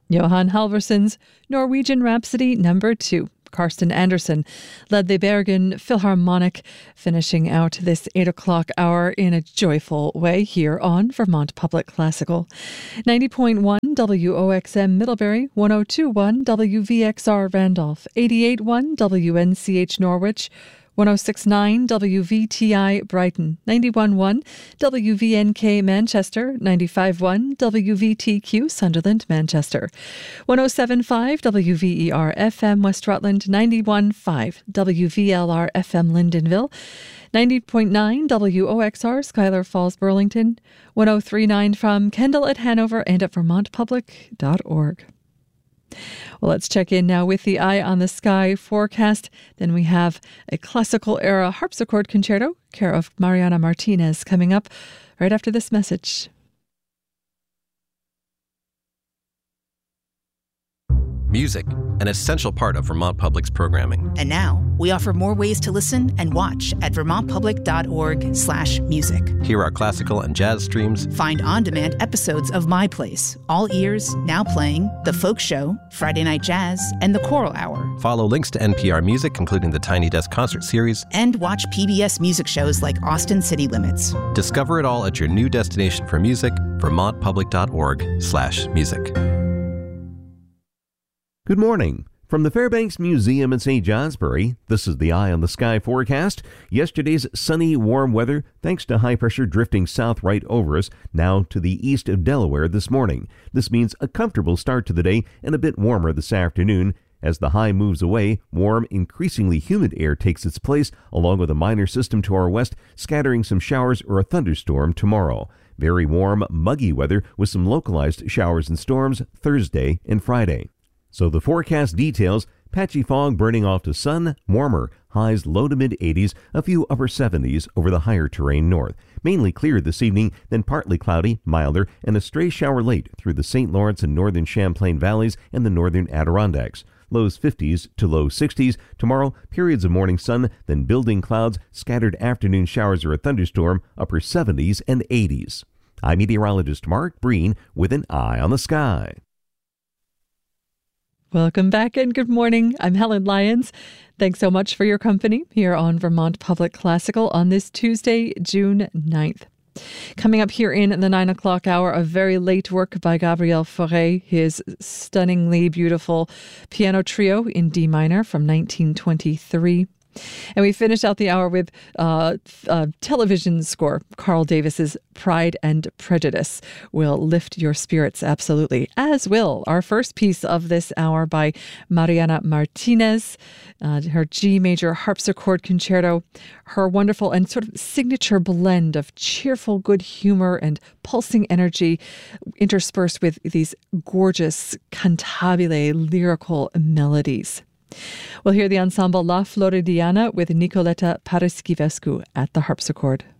Johan Halvorsson's Norwegian Rhapsody No. 2. Karsten Andersen led the Bergen Philharmonic, finishing out this 8 o'clock hour in a joyful way here on Vermont Public Classical. 90.1 WOXM Middlebury, 102.1 WVXR Randolph, 88.1 WNCH Norwich, 106.9 WVTI Brighton, 91.1 WVNK Manchester, 95.1 WVTQ Sunderland Manchester, 107.5 WVER FM West Rutland, 91.5 WVLR FM Lyndonville, 90.9 WOXR Schuyler Falls Burlington, 103.9 from Kendall at Hanover and at vermontpublic.org. Well, let's check in now with the Eye on the Sky forecast. Then we have a classical era harpsichord concerto, care of Mariana Martinez, coming up right after this message. Music, an essential part of Vermont Public's programming. And now, we offer more ways to listen and watch at vermontpublic.org/music. Hear our classical and jazz streams. Find on-demand episodes of My Place, All Ears, Now Playing, The Folk Show, Friday Night Jazz, and The Choral Hour. Follow links to NPR Music, including the Tiny Desk Concert Series. And watch PBS music shows like Austin City Limits. Discover it all at your new destination for music, vermontpublic.org/music. Good morning. From the Fairbanks Museum in St. Johnsbury, this is the Eye on the Sky forecast. Yesterday's sunny, warm weather, thanks to high pressure drifting south right over us, now to the east of Delaware this morning. This means a comfortable start to the day and a bit warmer this afternoon. As the high moves away, warm, increasingly humid air takes its place, along with a minor system to our west, scattering some showers or a thunderstorm tomorrow. Very warm, muggy weather with some localized showers and storms Thursday and Friday. So the forecast details: patchy fog burning off to sun, warmer, highs low to mid-80s, a few upper 70s over the higher terrain north. Mainly clear this evening, then partly cloudy, milder, and a stray shower late through the St. Lawrence and northern Champlain valleys and the northern Adirondacks. Lows 50s to low 60s. Tomorrow, periods of morning sun, then building clouds, scattered afternoon showers or a thunderstorm, upper 70s and 80s. I'm meteorologist Mark Breen with an Eye on the Sky. Welcome back and good morning. I'm Helen Lyons. Thanks so much for your company here on Vermont Public Classical on this Tuesday, June 9th. Coming up here in the 9 o'clock hour, a very late work by Gabriel Fauré, his stunningly beautiful piano trio in D minor from 1923. And we finished out the hour with television score. Carl Davis's Pride and Prejudice will lift your spirits, absolutely, as will our first piece of this hour by Mariana Martinez, her G major harpsichord concerto, her wonderful and sort of signature blend of cheerful good humor and pulsing energy interspersed with these gorgeous cantabile lyrical melodies. We'll hear the ensemble La Floridiana with Nicoleta Paraschivescu at the harpsichord.